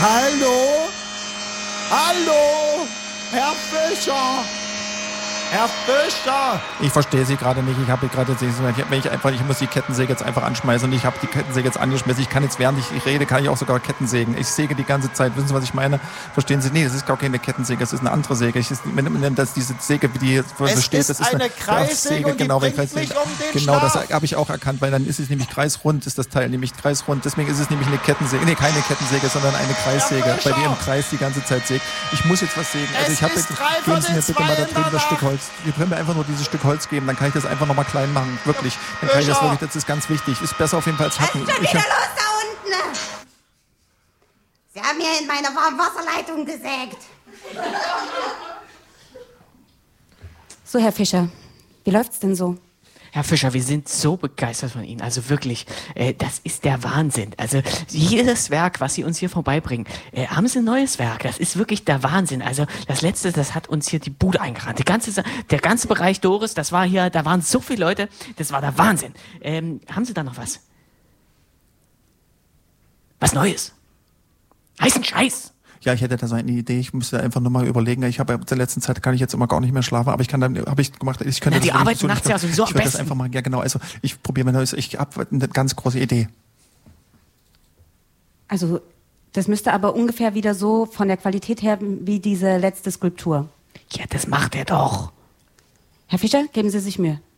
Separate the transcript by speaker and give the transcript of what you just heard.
Speaker 1: Hallo? Hallo? Herr Fischer? Herr Fischer! Ich verstehe Sie gerade nicht. Ich muss die Kettensäge jetzt einfach anschmeißen und ich habe die Kettensäge jetzt angeschmissen. Ich kann jetzt, während ich rede, kann ich auch sogar Kettensägen. Ich säge die ganze Zeit. Wissen Sie, was ich meine? Verstehen Sie? Nee, das ist gar keine Kettensäge, das ist eine andere Säge. Diese Säge, wie die besteht, das ist eine Kreissäge. Und genau, bringt mich um den genau, das habe ich auch erkannt, weil dann ist es nämlich kreisrund, ist das Teil nämlich kreisrund. Deswegen ist es nämlich eine Kettensäge. Nee, keine Kettensäge, sondern eine Kreissäge, bei der im Kreis die ganze Zeit sägt. Ich muss jetzt was sägen. Also ich habe jetzt, geben Sie mir bitte mal da drüben das Stück Holz. Wir können mir einfach nur dieses Stück Holz geben, dann kann ich das einfach nochmal klein machen. Wirklich. Dann kann ich das wirklich, das ist ganz wichtig. Ist besser auf jeden Fall als Hacken.
Speaker 2: Was ist schon wieder los da unten? Sie haben mir in meine Warmwasserleitung gesägt.
Speaker 3: So, Herr Fischer, wie läuft's denn so?
Speaker 4: Herr Fischer, wir sind so begeistert von Ihnen. Also wirklich, das ist der Wahnsinn. Also jedes Werk, was Sie uns hier vorbeibringen, haben Sie ein neues Werk. Das ist wirklich der Wahnsinn. Also das Letzte, das hat uns hier die Bude eingerannt. Der ganze Bereich Doris, das war hier, da waren so viele Leute, das war der Wahnsinn. Haben Sie da noch was? Was Neues? Heißen Scheiß!
Speaker 1: Ja, ich hätte da so eine Idee. Ich müsste einfach nur mal überlegen. Ich habe in der letzten Zeit kann ich jetzt immer gar nicht mehr schlafen, aber ich kann dann, habe ich gemacht, ich könnte.
Speaker 4: Na, die arbeiten nachts ja sowieso am besten. Ich würde das einfach
Speaker 1: mal, ja genau, also ich probiere mal Neues. Ich habe eine ganz große Idee.
Speaker 3: Also, das müsste aber ungefähr wieder so von der Qualität her wie diese letzte Skulptur.
Speaker 4: Ja, das macht er doch.
Speaker 3: Herr Fischer, geben Sie sich Mühe.